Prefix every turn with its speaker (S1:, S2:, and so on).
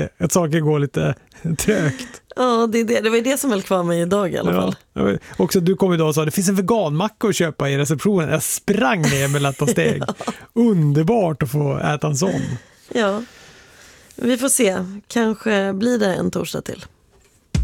S1: att saker går lite trögt.
S2: Ja, det var ju det som höll kvar mig idag i alla fall.
S1: Ja. Också du kom idag och sa det finns en veganmacka att köpa i receptionen. Jag sprang ner med lätta steg. Underbart att få äta en sån.
S2: Ja, vi får se. Kanske blir det en torsdag till.